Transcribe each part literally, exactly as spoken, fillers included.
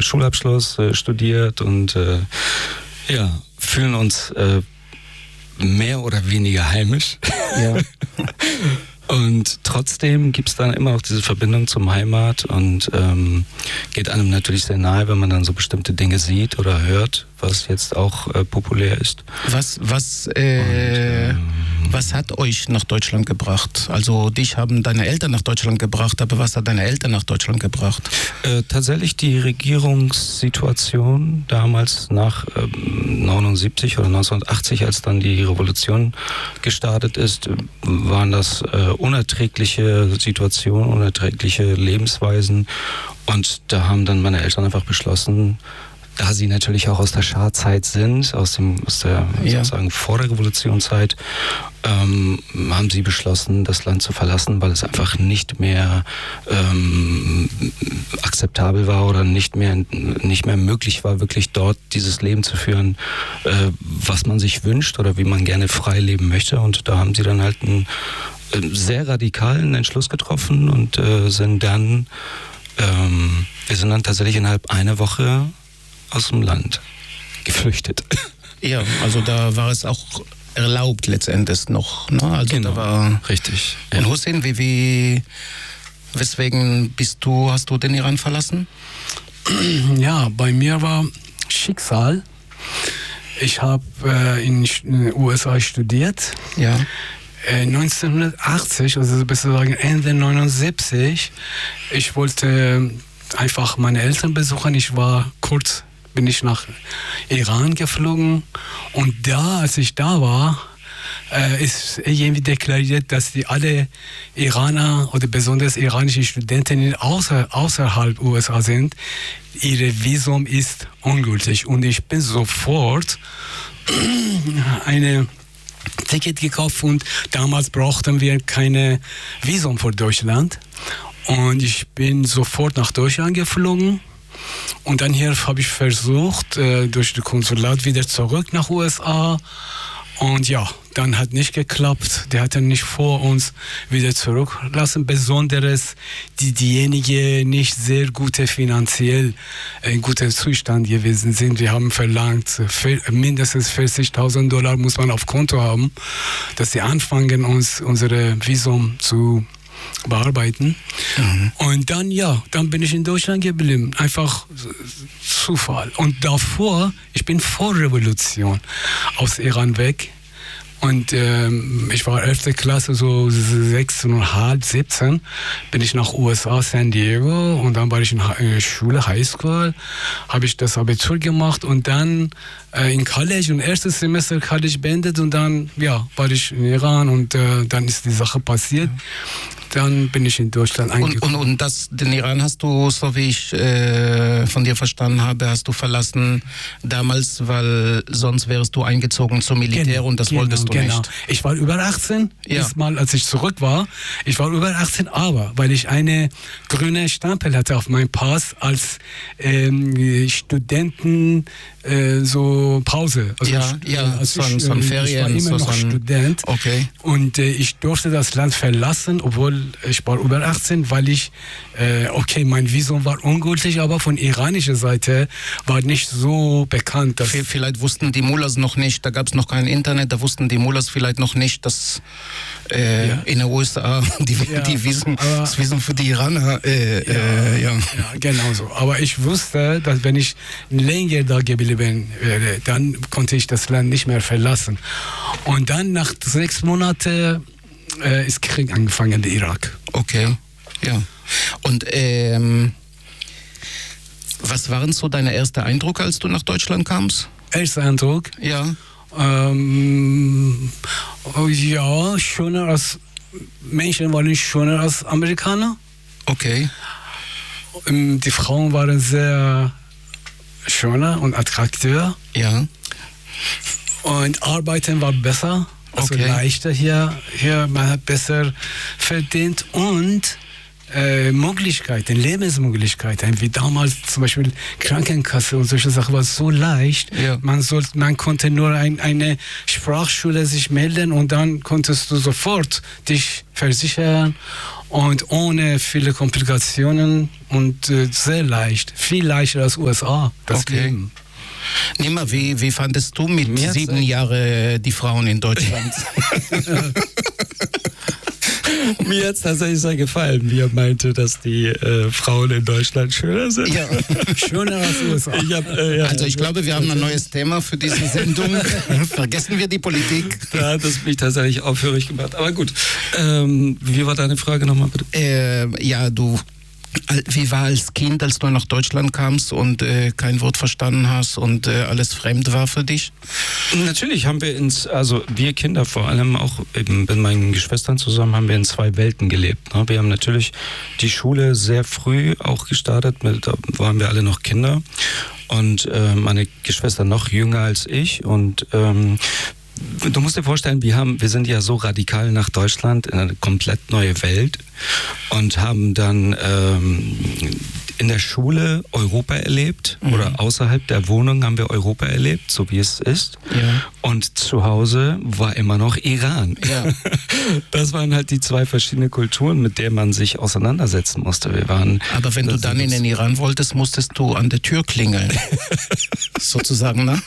Schulabschluss, äh, studiert und äh, ja, fühlen uns äh, mehr oder weniger heimisch. Ja. Und trotzdem gibt es dann immer auch diese Verbindung zum Heimat und ähm, geht einem natürlich sehr nahe, wenn man dann so bestimmte Dinge sieht oder hört, was jetzt auch äh, populär ist. Was, was, äh, und, ähm, was hat euch nach Deutschland gebracht? Also dich haben deine Eltern nach Deutschland gebracht, aber was hat deine Eltern nach Deutschland gebracht? Äh, tatsächlich die Regierungssituation damals nach ähm, neunundsiebzig oder neunzehnhundertachtzig, als dann die Revolution gestartet ist, waren das äh, unerträgliche Situationen, unerträgliche Lebensweisen. Und da haben dann meine Eltern einfach beschlossen, da sie natürlich auch aus der Schah-Zeit sind, aus, dem, aus der ja. sozusagen vor der Revolutionszeit, ähm, haben sie beschlossen, das Land zu verlassen, weil es einfach nicht mehr ähm, akzeptabel war oder nicht mehr, nicht mehr möglich war, wirklich dort dieses Leben zu führen, äh, was man sich wünscht oder wie man gerne frei leben möchte. Und da haben sie dann halt einen äh, sehr radikalen Entschluss getroffen und äh, sind dann, ähm, wir sind dann tatsächlich innerhalb einer Woche aus dem Land geflüchtet. Ja, also da war es auch erlaubt letztendlich noch. Ne? Also genau, da war richtig. Und ja. Hussein, wie, wie, weswegen bist du, hast du den Iran verlassen? Ja, bei mir war Schicksal. Ich habe äh, in den U S A studiert. Ja. Äh, neunzehnhundertachtzig, also besser sagen Ende neunundsiebzig. Ich wollte einfach meine Eltern besuchen. Ich war kurz bin ich nach Iran geflogen und da, als ich da war, äh, ist irgendwie deklariert, dass die alle Iraner oder besonders iranische Studentinnen außer, außerhalb U S A sind. Ihre Visum ist ungültig und ich bin sofort eine Ticket gekauft und damals brauchten wir keine Visum für Deutschland und ich bin sofort nach Deutschland geflogen. Und dann hier habe ich versucht, äh, durch das Konsulat wieder zurück nach U S A. Und ja, dann hat nicht geklappt. Der hat dann nicht vor, uns wieder zurücklassen. Besonders die diejenigen nicht sehr gute finanziell in gutem Zustand gewesen sind. Wir haben verlangt, mindestens vierzigtausend Dollar muss man auf Konto haben, dass sie anfangen, uns unsere Visum zu bearbeiten. Mhm. Und dann, ja, dann bin ich in Deutschland geblieben. Einfach Zufall. Und davor, ich bin vor Revolution aus Iran weg. Und ähm, ich war elfte Klasse, so sechzehneinhalb, siebzehn, bin ich nach U S A, San Diego, und dann war ich in der Schule, Highschool, habe ich das Abitur gemacht und dann äh, in College, und erstes Semester College beendet und dann, ja, war ich in Iran und äh, dann ist die Sache passiert. Dann bin ich in Deutschland angekommen. Und, und, und das, den Iran hast du, so wie ich äh, von dir verstanden habe, hast du verlassen damals, weil sonst wärst du eingezogen zum Militär, genau, und das genau, wolltest du genau. nicht. Ich war über achtzehn, ja. Mal, als ich zurück war. Ich war über achtzehn, aber weil ich eine grüne Stempel hatte auf meinem Pass als ähm, Studenten, äh, so Pause. Also ja, ich, ja, als so, ich, so ein Ferien. Ich war immer so noch so ein, Student. Okay. Und äh, ich durfte das Land verlassen, obwohl ich war über achtzehn, weil ich, äh, okay, mein Visum war ungültig, aber von iranischer Seite war nicht so bekannt. Dass vielleicht wussten die Mullahs noch nicht, da gab es noch kein Internet, da wussten die Mullahs vielleicht noch nicht, dass äh, ja. in den U S A die, ja, die Visum, aber, das Visum für die Iraner, äh, ja, äh, ja. ja, genau so. Aber ich wusste, dass wenn ich länger da geblieben wäre, dann konnte ich das Land nicht mehr verlassen. Und dann nach sechs Monaten äh, ist Krieg angefangen in Irak. Okay, ja. ja. Und ähm, was waren so deine ersten Eindrücke, als du nach Deutschland kamst? Erster Eindruck? Ja. Ähm, oh, ja, schöner als Menschen waren schöner als Amerikaner. Okay. Die Frauen waren sehr schöner und attraktiver. Ja. Und Arbeiten war besser, also okay. leichter hier, hier, man hat besser verdient und äh, Möglichkeiten, Lebensmöglichkeiten, wie damals zum Beispiel Krankenkasse und solche Sachen, war so leicht. Ja. Man, soll, man konnte nur ein, eine Sprachschule sich melden und dann konntest du sofort dich versichern und ohne viele Komplikationen und äh, sehr leicht, viel leichter als U S A. Das Okay. Leben. Nima, wie, wie fandest du mit Mir hat's sieben echt- Jahren die Frauen in Deutschland? Mir hat es tatsächlich sehr gefallen, wie er meinte, dass die äh, Frauen in Deutschland schöner sind. Ja. Schöner als U S A. Ich hab, äh, ja, Also ich glaube, wir haben ein neues Thema für diese Sendung. Vergessen wir die Politik. Da hat es mich tatsächlich aufhörig gemacht. Aber gut, ähm, wie war deine Frage nochmal bitte? Äh, ja, du, al- wie war als Kind, als du nach Deutschland kamst und äh, kein Wort verstanden hast und äh, alles fremd war für dich? Natürlich haben wir ins, also wir Kinder vor allem auch eben mit meinen Geschwistern zusammen haben wir in zwei Welten gelebt. Ne? Wir haben natürlich die Schule sehr früh auch gestartet, mit, da waren wir alle noch Kinder und äh, meine Geschwister noch jünger als ich und ähm, du musst dir vorstellen, wir haben, wir sind ja so radikal nach Deutschland in eine komplett neue Welt und haben dann ähm, in der Schule Europa erlebt Mhm. oder außerhalb der Wohnung haben wir Europa erlebt, so wie es ist. Ja. Und zu Hause war immer noch Iran. Ja. Das waren halt die zwei verschiedene Kulturen, mit denen man sich auseinandersetzen musste. Wir waren. Aber wenn du das- dann in den Iran wolltest, musstest du an der Tür klingeln. Sozusagen, ne?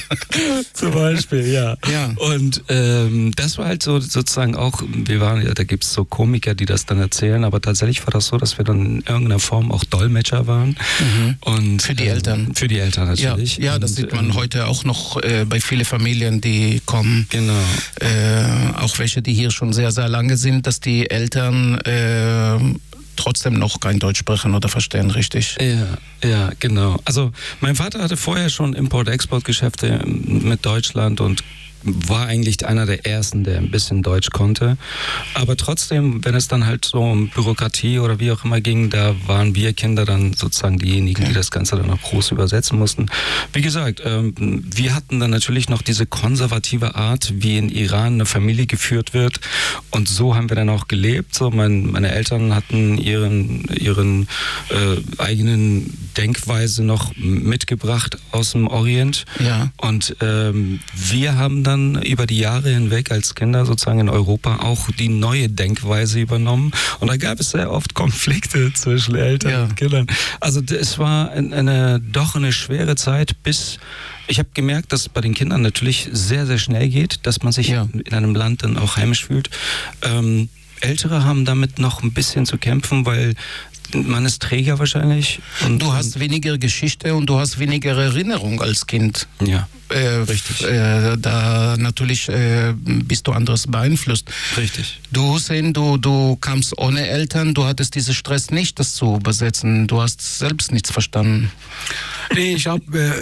Zum Beispiel, ja. Ja. Und ähm, das war halt so sozusagen auch, wir waren, ja, da gibt es so Komiker, die das dann erzählen, aber tatsächlich war das so, dass wir dann in irgendeiner Form auch Dolmetscher waren. Mhm. Und, Für die ähm, Eltern. Für die Eltern Ja, natürlich. ja, das Und, sieht man ähm, heute auch noch äh, bei vielen Familien, die kommen. Genau. Äh, auch welche, die hier schon sehr, sehr lange sind, dass die Eltern äh, trotzdem noch kein Deutsch sprechen oder verstehen, richtig? Ja, ja, genau. Also mein Vater hatte vorher schon Import-Export-Geschäfte mit Deutschland und war eigentlich einer der ersten, der ein bisschen Deutsch konnte. Aber trotzdem, wenn es dann halt so um Bürokratie oder wie auch immer ging, da waren wir Kinder dann sozusagen diejenigen, die das Ganze dann auch groß übersetzen mussten. Wie gesagt, ähm, wir hatten dann natürlich noch diese konservative Art, wie in Iran eine Familie geführt wird. Und so haben wir dann auch gelebt. So, mein, meine Eltern hatten ihren, ihren äh, eigenen Denkweise noch mitgebracht aus dem Orient. Ja. Und ähm, wir haben dann über die Jahre hinweg als Kinder sozusagen in Europa auch die neue Denkweise übernommen. Und da gab es sehr oft Konflikte zwischen Eltern Ja. und Kindern. Also es war eine, doch eine schwere Zeit, bis ich habe gemerkt, dass es bei den Kindern natürlich sehr, sehr schnell geht, dass man sich Ja. in einem Land dann auch heimisch fühlt. Ähm, Ältere haben damit noch ein bisschen zu kämpfen, weil man ist Träger wahrscheinlich. Und, Du hast weniger Geschichte und du hast weniger Erinnerung als Kind. und, ja, Äh, Richtig. Äh, da natürlich äh, bist du anderes beeinflusst. richtig. Du, Hussein, du, du kamst ohne Eltern, du hattest diesen Stress nicht, das zu übersetzen. Du hast selbst nichts verstanden. Nee, ich habe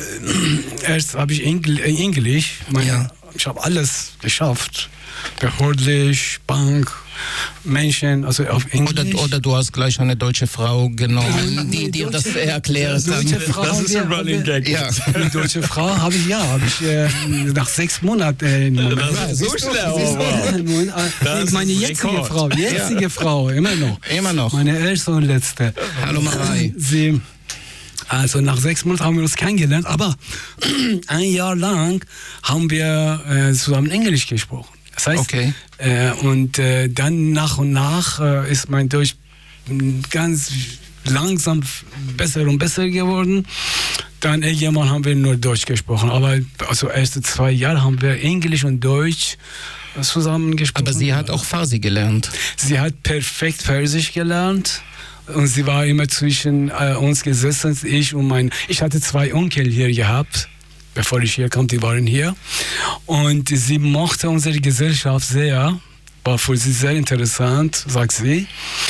äh, erst habe ich Engl äh, Englisch, meine, Ja. ich habe alles geschafft, behördlich, Bank, Menschen, also auf Englisch. Oder, oder du hast gleich eine deutsche Frau genommen, die dir das erklärt hat. Deutsche Frau Das ist haben ein wir- Running haben wir- Gag. Ja. Die deutsche Frau habe ich, ja, habe ich äh, nach sechs Monaten. Äh, Das ist so Siehst du, schnell, siehst du? aber- Äh, Das ist meine ein jetzige Rekord. Frau, jetzige Frau, immer noch. Immer noch. Meine erste und letzte. Hallo Marei. Sie, also nach sechs Monaten haben wir uns kennengelernt, aber ein Jahr lang haben wir äh, zusammen Englisch gesprochen. Das heißt, Okay. äh, und äh, dann nach und nach äh, ist mein Deutsch mh, ganz langsam f- besser und besser geworden. Dann irgendwann haben wir nur Deutsch gesprochen, aber also erste zwei Jahre haben wir Englisch und Deutsch zusammen gesprochen. Aber sie hat auch Farsi gelernt. Sie hat perfekt Persisch gelernt und sie war immer zwischen äh, uns gesessen, ich und mein, ich hatte zwei Onkel hier gehabt, bevor ich hier kam, die waren hier und sie mochte unsere Gesellschaft sehr, war für sie sehr interessant, sagt sie,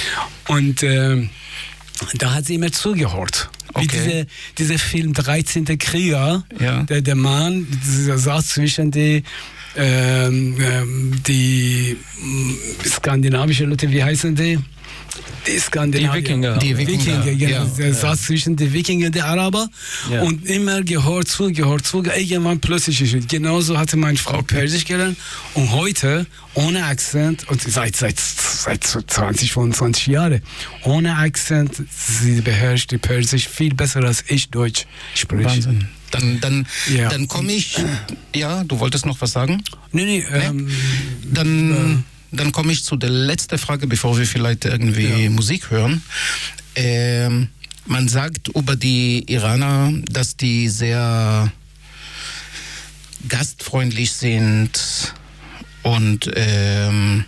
und äh, da hat sie immer zugehört. Wie Okay. diese, dieser Film dreizehnte Krieger, Ja. der, der Mann der saß zwischen die ähm, ähm, die mm, skandinavische Leute, wie heißen die? Die Skandinavier. Die Wikinger. Die Wikinger, genau. ja. Der saß zwischen den Wikinger und den Araber Ja. und immer gehört zu, gehört zu. Irgendwann plötzlich ist es. Genauso hatte meine Frau Persisch gelernt und heute ohne Akzent, und seit, seit, seit zwanzig, fünfundzwanzig Jahren, ohne Akzent, sie beherrscht die Persisch viel besser als ich Deutsch spreche. Wahnsinn. Dann, dann, Ja. dann komme ich. Ja, du wolltest noch was sagen? Nee, nee, ähm, Dann, dann komme ich zu der letzten Frage, bevor wir vielleicht irgendwie ja. Musik hören. Ähm, man sagt über die Iraner, dass die sehr gastfreundlich sind und ähm,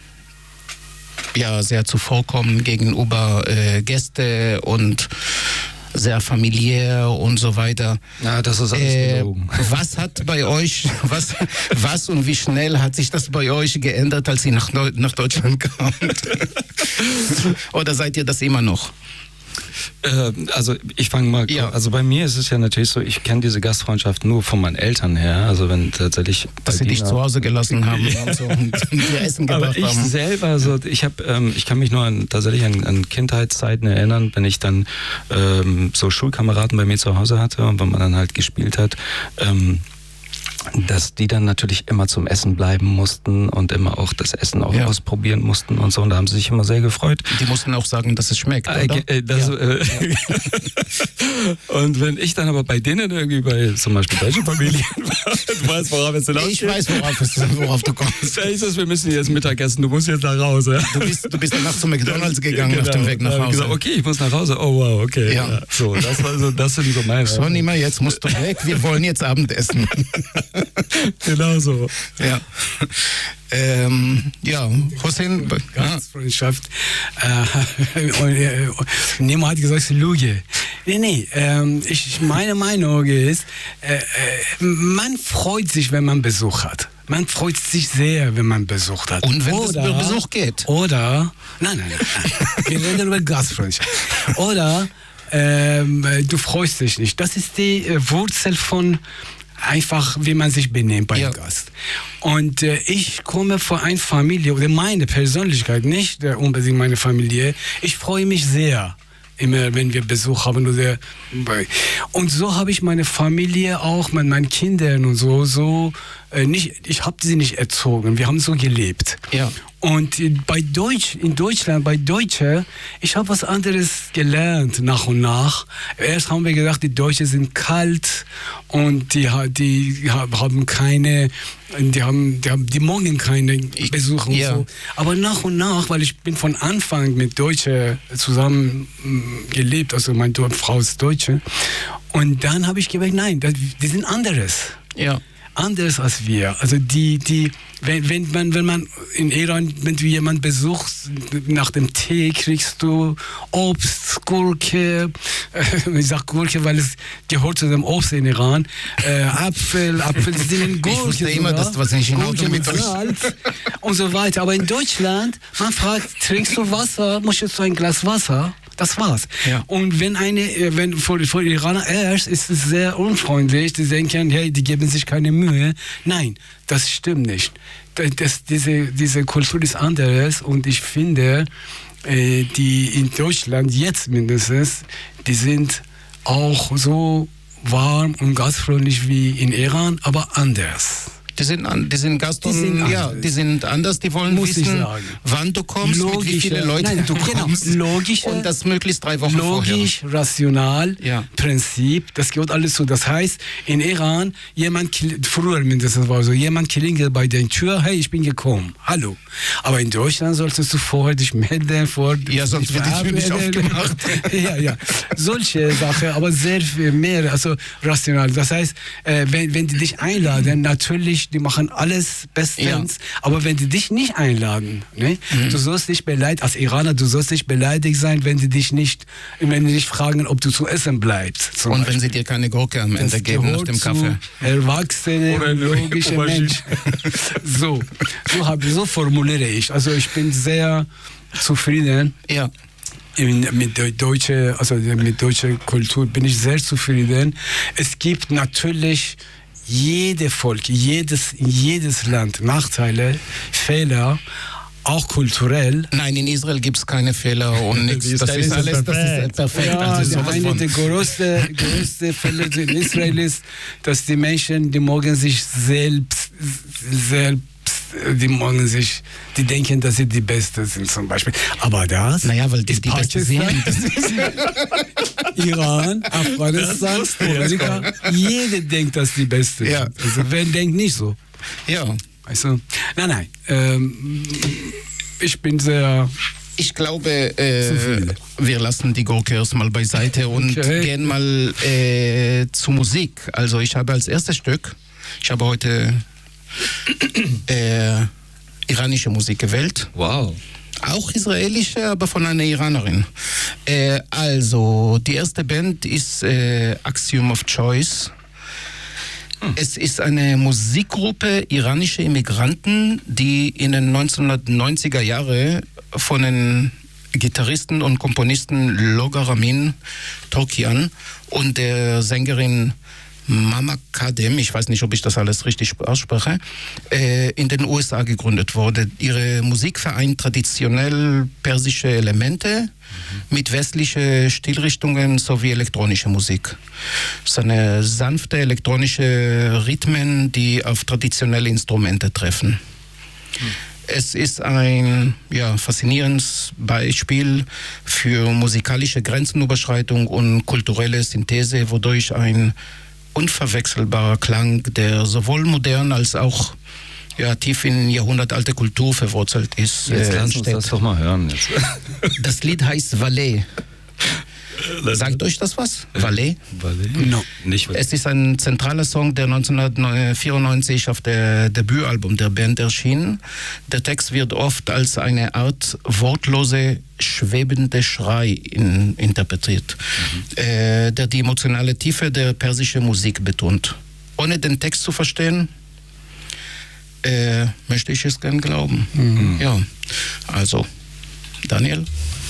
ja, sehr zuvorkommen gegenüber äh, Gäste und sehr familiär und so weiter. Ja, das ist alles äh, gelogen. Was hat bei euch, was, was und wie schnell hat sich das bei euch geändert, als ihr nach, nach Deutschland kamt? Oder seid ihr das immer noch? Also ich fange mal, ja. also bei mir ist es ja natürlich so, ich kenne diese Gastfreundschaft nur von meinen Eltern her, also wenn tatsächlich... Dass sie dich zu Hause gelassen haben ja. und so und dir Essen gebracht Aber ich haben. selber, so, ich habe, ähm, ich kann mich nur an, tatsächlich an, an Kindheitszeiten erinnern, wenn ich dann ähm, so Schulkameraden bei mir zu Hause hatte und wenn man dann halt gespielt hat, ähm, dass die dann natürlich immer zum Essen bleiben mussten und immer auch das Essen auch ja. ausprobieren mussten und so. Und da haben sie sich immer sehr gefreut. Die mussten auch sagen, dass es schmeckt, oder? Äh, das, ja. äh, ja. Und wenn ich dann aber bei denen irgendwie bei zum Beispiel deutschen Familien war, du weißt, worauf es hinausgeht. Ich weiß, worauf, es, worauf du kommst. Da ist es, wir müssen jetzt Mittagessen, du musst jetzt nach Hause. Du bist, du bist danach zu McDonalds gegangen, genau, auf dem Weg nach Hause. Ich gesagt, okay, ich muss nach Hause. Oh wow, okay. Ja. Ja. So, das, war so, das sind so meine. So, Nima, jetzt musst du weg. Wir wollen jetzt Abendessen. Genau so. Ja. Ähm, ja, Hossein. Gastfreundschaft. Äh, Nemo hat gesagt, Lüge. Nee, nee. Ähm, ich, meine Meinung ist, äh, man freut sich, wenn man Besuch hat. Man freut sich sehr, wenn man Besuch hat. Und wenn oder, es über Besuch geht. Oder, nein, nein, nein. Wir reden über Gastfreundschaft. Oder ähm, du freust dich nicht. Das ist die äh, Wurzel von einfach, wie man sich benimmt beim ja. Gast. Und äh, ich komme von einer Familie, oder meine Persönlichkeit, nicht äh, unbedingt meine Familie. Ich freue mich sehr, immer wenn wir Besuch haben. Oder, und so habe ich meine Familie auch, mit meinen Kindern und so, so äh, nicht, ich habe sie nicht erzogen, wir haben so gelebt. Ja. Und bei Deutsch, in Deutschland, bei Deutschen, ich habe was anderes gelernt nach und nach. Erst haben wir gedacht, die Deutschen sind kalt und die, die haben keine, die haben, die haben, die mögen keine Besucher und ja. so. Aber nach und nach, weil ich bin von Anfang mit Deutschen zusammen gelebt, also meine Frau ist Deutsche. Und dann habe ich gemerkt, nein, die sind anderes. Ja. Anders als wir. Also die, die, wenn, wenn man, wenn man in Iran, wenn du jemanden besuchst, nach dem Tee kriegst du Obst, Gurke, äh, ich sag Gurke, weil es gehört zu dem Obst in Iran, äh, Apfel, Apfel sind Gurke. Ich wusste immer, dass was nicht in Ordnung mit euch und so weiter. Aber in Deutschland, man fragt, trinkst du Wasser? Möchtest du ein Glas Wasser? Das war's. Ja. Und wenn eine, wenn vor, vor Iraner erst ist es sehr unfreundlich, die denken, hey, die geben sich keine Mühe. Nein, das stimmt nicht. Das, diese, diese Kultur ist anders und ich finde, äh, die in Deutschland jetzt mindestens, die sind auch so warm und gastfreundlich wie in Iran, aber anders. Die sind, an, die sind Gast und, die sind ja, die sind anders, die wollen Muss wissen, wann du kommst, logische, mit wie viele Leute nein, du genau, kommst. Logische, und das möglichst drei Wochen logisch, vorher. rational, ja. Prinzip, das gehört alles so. Das heißt, in Iran, jemand, früher mindestens war so, jemand klingelt bei der Tür, hey, ich bin gekommen, hallo. Aber in Deutschland solltest du vorher dich melden, vor ja, sonst wird die Tür nicht aufgemacht. ja, ja, solche Sachen, aber sehr viel mehr, also rational. Das heißt, äh, wenn, wenn die dich einladen, natürlich die machen alles bestens, ja. aber wenn die dich nicht einladen, ne, mhm. du sollst nicht beleidigt, als Iraner, du sollst nicht beleidigt sein, wenn die dich nicht, wenn die dich fragen, ob du zu essen bleibst. Und Beispiel. Wenn sie dir keine Gurke am Ende das geben nach dem Kaffee. Erwachsene, oder logische Mensch. so, so, hab, so formuliere ich. Also ich bin sehr zufrieden. Ja. Mit der deutschen, also mit deutscher Kultur bin ich sehr zufrieden. Es gibt natürlich jede Volk, jedes, jedes Land Nachteile, Fehler, auch kulturell. Nein, in Israel gibt es keine Fehler und nichts. Das ist alles das ist perfekt. Ja, also der eine der größte, größte Fälle in Israel ist, dass die Menschen, die mögen sich selbst, selbst die mögen sich, die denken, dass sie die Beste sind zum Beispiel. Aber das naja, weil die, ist die Beste sind. Iran, Afghanistan, Amerika, jeder denkt, dass die Beste ja. sind. Also wer denkt nicht so? Ja. Weißt du? Nein, nein. Ähm, ich bin sehr... Ich glaube, äh, wir lassen die Gurke erstmal beiseite und Okay. gehen mal äh, zu Musik. Also ich habe als erstes Stück, ich habe heute äh, iranische Musik gewählt. Wow. Auch israelische, aber von einer Iranerin. Äh, also, die erste Band ist äh, Axiom of Choice. Hm. Es ist eine Musikgruppe iranischer Immigranten, die in den neunzehnhundertneunziger Jahren von den Gitarristen und Komponisten Loga Ramin Tokian und der Sängerin Mama Kadem, ich weiß nicht, ob ich das alles richtig ausspreche, äh, in den U S A gegründet wurde. Ihre Musik vereint traditionell persische Elemente mhm. mit westlichen Stilrichtungen sowie elektronische Musik. Es ist eine sanfte elektronische Rhythmen, die auf traditionelle Instrumente treffen. Mhm. Es ist ein ja, faszinierendes Beispiel für musikalische Grenzenüberschreitung und kulturelle Synthese, wodurch ein unverwechselbarer Klang, der sowohl modern als auch ja, tief in jahrhundertalte Kultur verwurzelt ist. Jetzt äh, lass uns das doch mal hören. Jetzt. Das Lied heißt Valais. Sagt euch das was? Valais? Valais? No. Nicht Es ist ein zentraler Song, der neunzehnhundertvierundneunzig auf der Debütalbum der Band erschien. Der Text wird oft als eine Art wortlose, schwebende Schrei in, interpretiert, mhm. äh, der die emotionale Tiefe der persischen Musik betont. Ohne den Text zu verstehen, äh, möchte ich es gern glauben. Mhm. Ja, also, Daniel?